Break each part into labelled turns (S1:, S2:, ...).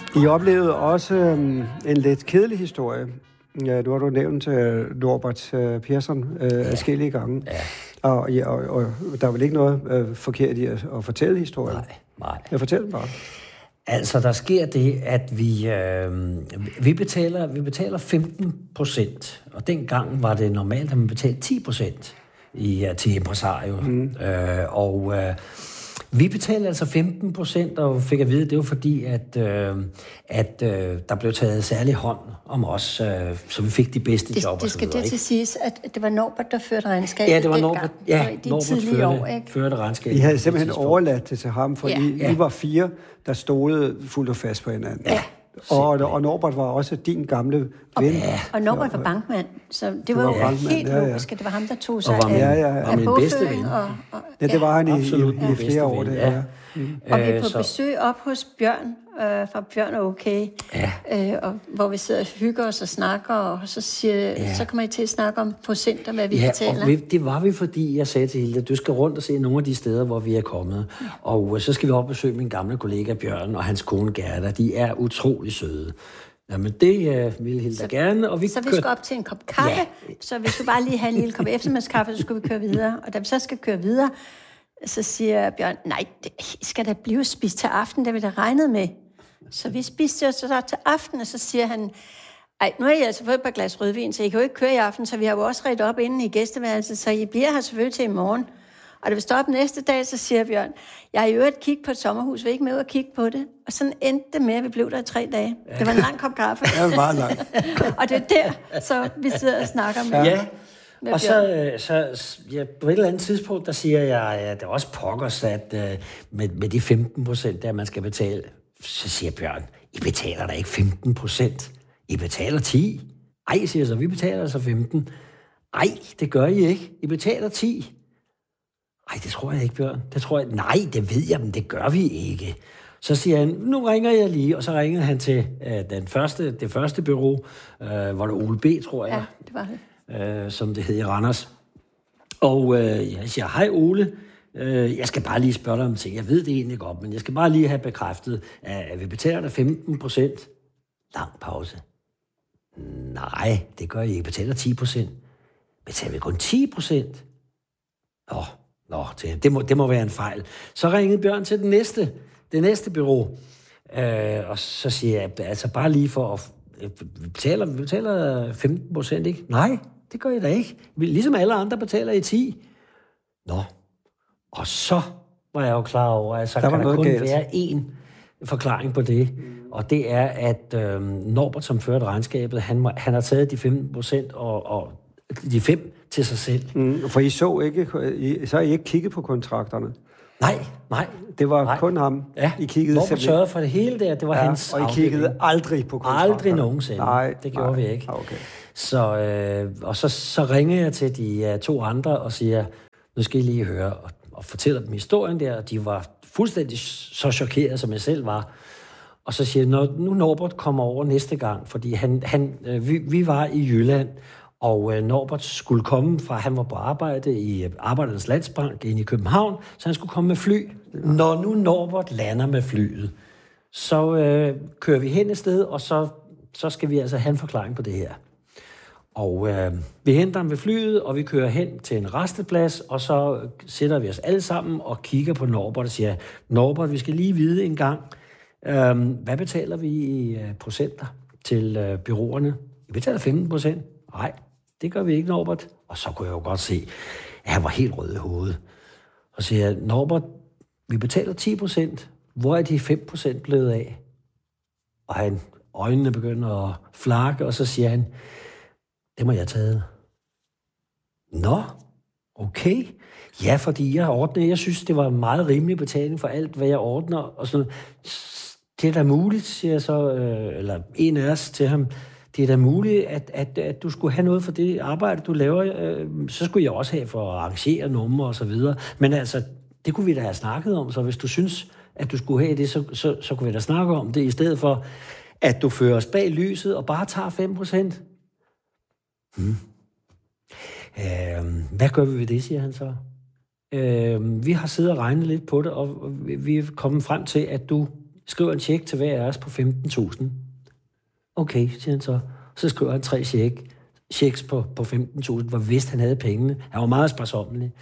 S1: I oplevede også en lidt kedelig historie. Ja, nu har du nævnt Norbert Persson forskellige gange.
S2: Ja.
S1: Og der er vel ikke noget forkert i at fortælle historien?
S2: Nej.
S1: Jeg fortæller bare.
S2: Altså, der sker det, at vi betaler 15%, og dengang var det normalt, at man betalte 10% til impresario. Vi betalte altså 15%, og fik at vide, at det var fordi, at der blev taget særlig hånd om os, så vi fik de bedste job.
S3: Det skal det til siges, at det var Norbert, der førte regnskabet.
S2: Ja, det var Norbert. Ja,
S3: Norbert
S2: førte regnskabet.
S1: I havde simpelthen overladt det til ham, for I var 4, der stolede fuldt og fast på hinanden.
S3: Ja.
S1: Og Norbert var også din gamle ven.
S3: Og Norbert var bankmand, så det var jo helt logisk, at det var ham, der tog sig
S2: af
S3: min
S2: bedste ven.
S1: Ja, det var han i flere år.
S3: Og vi er på besøg op hos Bjørn, fra Bjørn og Okay, og hvor vi sidder og hygger os og snakker, og så kommer I til at snakke om procenter, hvad vi betaler.
S2: Og det var vi, fordi jeg sagde til Hilde, du skal rundt og se nogle af de steder, hvor vi er kommet. Ja. Og så skal vi op og besøge min gamle kollega Bjørn og hans kone Gerda. De er utrolig søde. Jamen, det ville Hilde gerne. Og vi
S3: skal op til en kop kaffe, så vi skulle bare lige have en lille kop eftermiddagskaffe, så skulle vi køre videre. Og da vi så skal køre videre, så siger Bjørn, nej, det skal da blive spist til aften, det vi da regnet med. Så vi spiste os så til aften, og så siger han, ej, nu har jeg altså fået et par glas rødvin, så I kan jo ikke køre i aften, så vi har jo også redt op inden i gæsteværelset, så I bliver her selvfølgelig til i morgen. Og da vi står op næste dag, så siger Bjørn, jeg har i øvrigt kigget på et sommerhus, vil I ikke med ud og kigge på det? Og sådan endte det med, at vi blev der i 3 dage. Det var en lang kop kaffe.
S1: Det var meget langt.
S3: Og det er der, så vi sidder og snakker med.
S2: Ja. Og så på et eller andet tidspunkt, der siger jeg, at det er også pokkers, at med de 15%, der man skal betale, så siger Bjørn, I betaler da ikke 15%. I betaler 10. Ej, siger så, vi betaler altså 15. Ej, det gør I ikke. I betaler 10. Ej, det tror jeg ikke, Bjørn. Nej, det ved jeg, men det gør vi ikke. Så siger han, nu ringer jeg lige, og så ringede han til det første bureau, hvor det Ole B, tror jeg.
S3: Ja, det var det.
S2: Som det hed i Randers. Og jeg siger, hej Ole, jeg skal bare lige spørge dig om ting. Jeg ved det egentlig godt, men jeg skal bare lige have bekræftet, at vi betaler dig 15%. Lang pause. Nej, det gør I ikke. Betaler 10%. Betaler vi kun 10%? Det må være en fejl. Så ringede Bjørn til det næste bureau. Og så siger jeg, altså bare lige for at... Vi betaler 15%, ikke? Nej, det gør I da ikke. Ligesom alle andre betaler I 10. Nå. Og så var jeg jo klar over, at så kan der kun være én forklaring på det. Og det er, at Norbert, som førte regnskabet, han har taget de 15% og de 5 til sig selv.
S1: For I så har I ikke kigget på kontrakterne?
S2: Nej.
S1: Det var kun ham.
S2: Ja,
S1: I kiggede
S2: Norbert sørgede for det hele der. Det var hans
S1: og I kiggede aldrig på kontrakterne?
S2: Aldrig nogensinde.
S1: Nej,
S2: det gjorde vi ikke.
S1: Okay.
S2: Så ringer jeg til de 2 andre og siger, nu skal I lige høre, og fortæller dem historien der, og de var fuldstændig så chokeret, som jeg selv var. Og så siger jeg, nu Norbert kommer over næste gang, fordi vi var i Jylland, og Norbert skulle komme fra, han var på arbejde i Arbejdernes Landsbank inde i København, så han skulle komme med fly. Når nu Norbert lander med flyet, så kører vi hen et sted, og så skal vi altså have en forklaring på det her. Og vi henter ham ved flyet, og vi kører hen til en resteplads, og så sætter vi os alle sammen og kigger på Norbert og siger, Norbert, vi skal lige vide en gang, hvad betaler vi i procenter til bureauerne? Vi betaler 15%. Nej, det gør vi ikke, Norbert. Og så kunne jeg jo godt se, at han var helt rød i hovedet. Og siger, Norbert, vi betaler 10%. Hvor er de 5% blevet af? Og øjnene begynder at flakke, og så siger han, det må jeg tage. Nå, okay. Ja, fordi jeg synes, det var en meget rimelig betaling for alt, hvad jeg ordner. Og sådan noget. Det er da muligt, siger jeg så, eller en af os til ham, det er da muligt, at du skulle have noget for det arbejde, du laver. Så skulle jeg også have for at arrangere numre og så videre. Men altså, det kunne vi da have snakket om. Så hvis du synes, at du skulle have det, så kunne vi da snakke om det, i stedet for, at du fører os bag lyset og bare tager 5%. Hvad gør vi ved det, siger han så. Vi har siddet og regnet lidt på det, og vi er kommet frem til, at du skriver en check til hver af os på 15.000. Okay, siger han så. Så skriver han 3 checks på 15.000, hvor vidst han havde pengene. Han var meget sparsommelig.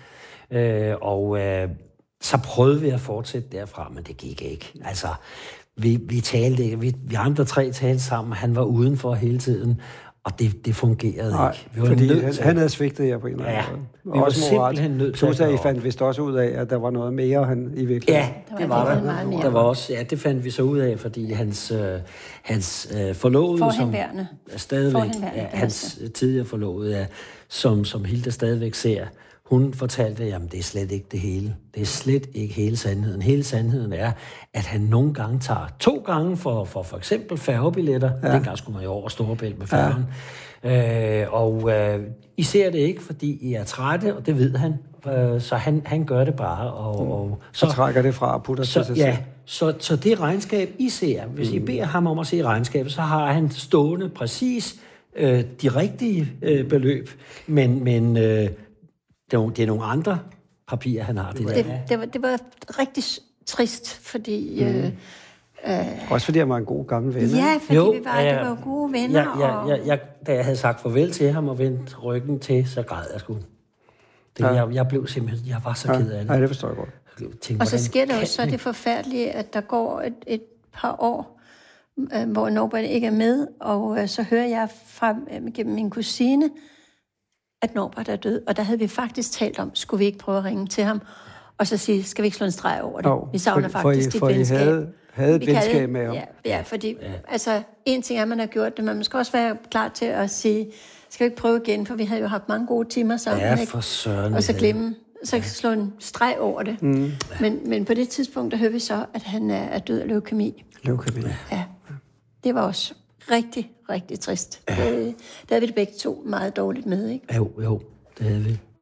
S2: Så prøvede vi at fortsætte derfra, men det gik ikke. Altså, vi talte ikke. Vi andre 3 talte sammen. Han var udenfor hele tiden, og det fungerede ikke. Vi var
S1: fordi han havde svigtet jer på en eller anden måde.
S2: Vi var simpelthen nødt til
S1: at I fandt vist også ud af, at der var noget mere, han i virkeligheden.
S2: Ja, det var der. Der var også, det fandt vi så ud af, fordi hans forlovede, som stadigvæk, hans tidligere forlovede, som Hilda stadigvæk ser, hun fortalte, jamen det er slet ikke det hele. Det er slet ikke hele sandheden. Hele sandheden er, at han nogle gange tager 2 gange for eksempel færgebilletter. Ja. Dengang skulle man jo over Storebælt med færgen. Ja. I ser det ikke, fordi I er trætte, og det ved han. Så han gør det bare. Og
S1: så trækker det fra og putter til sig selv.
S2: Så det regnskab, I ser, hvis I beder ham om at se regnskabet, så har han stående præcis de rigtige beløb, men det er nogle andre papirer, han har.
S3: Det var rigtig trist, fordi...
S1: også fordi han var en god gammel ven.
S3: Ja, fordi det var gode venner.
S2: Da jeg havde sagt farvel til ham og vendt ryggen til, så græd jeg sgu. Jeg blev simpelthen... Jeg var så ked af det.
S1: Nej, det forstår jeg godt.
S3: Og så sker der jo så det forfærdelige, at der går et par år, hvor Norbert ikke er med, og så hører jeg gennem min kusine, at Norbert er død. Og der havde vi faktisk talt om, skulle vi ikke prøve at ringe til ham, og så sige, skal vi ikke slå en streg over det? Vi savner faktisk dit venskab.
S1: Havde et venskab med ham.
S3: Ja, fordi altså, en ting er, at man har gjort det, men man skal også være klar til at sige, skal vi ikke prøve igen, for vi havde jo haft mange gode timer sammen.
S2: Ja, for søren.
S3: Og så glemme, så slå en streg over det. Men på det tidspunkt, der hører vi så, at han er død af leukemi. Ja. Det var også rigtig, rigtig trist. Der havde vi det begge 2 meget dårligt med, ikke?
S2: Jo, det havde vi.